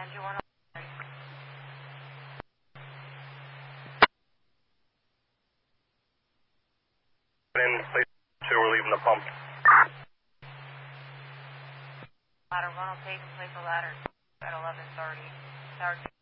engine 1. In place 2, we're leaving the pump. Ladder 1 will take and place a ladder at 11:30. Tower 2.